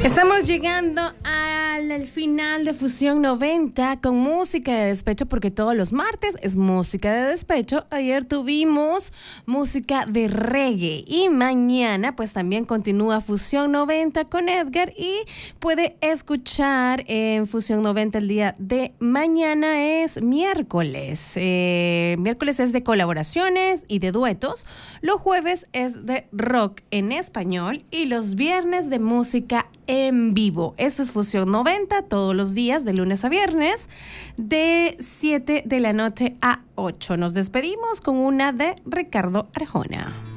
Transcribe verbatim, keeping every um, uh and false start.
Estamos llegando al, al final de Fusión noventa con música de despecho, porque todos los martes es música de despecho. Ayer tuvimos música de reggae y mañana pues también continúa Fusión noventa con Edgar, y puede escuchar en Fusión noventa el día de mañana. Es miércoles. Eh, miércoles es de colaboraciones y de duetos. Los jueves es de rock en español y los viernes de música en vivo. Esto es Fusión noventa todos los días de lunes a viernes de siete de la noche a ocho. Nos despedimos con una de Ricardo Arjona.